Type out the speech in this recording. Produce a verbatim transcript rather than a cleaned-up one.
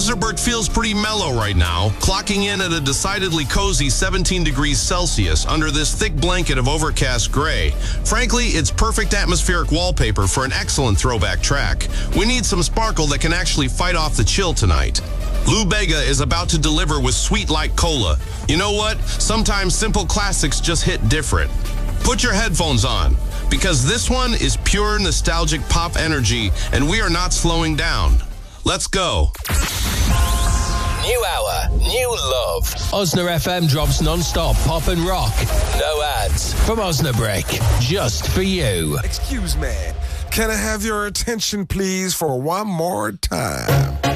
Osnabrück feels pretty mellow right now, clocking in at a decidedly cozy seventeen degrees Celsius under this thick blanket of overcast gray. Frankly, it's perfect atmospheric wallpaper for an excellent throwback track. We need some sparkle that can actually fight off the chill tonight. Lou Bega is about to deliver with Sweet Like Cola. You know what? Sometimes simple classics just hit different. Put your headphones on, because this one is pure nostalgic pop energy, and we are not slowing down. Let's go. New hour, new love. Osna F M drops non-stop pop and rock. No ads. From Osnabrück, just for you. Excuse me, can I have your attention please for one more time?